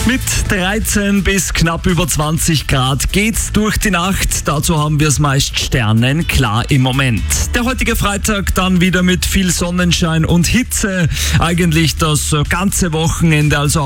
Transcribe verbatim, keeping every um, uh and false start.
Mit dreizehn bis knapp über zwanzig Grad geht's durch die Nacht. Dazu haben wir es meist sternenklar im Moment. Der heutige Freitag dann wieder mit viel Sonnenschein und Hitze. Eigentlich das ganze Wochenende, also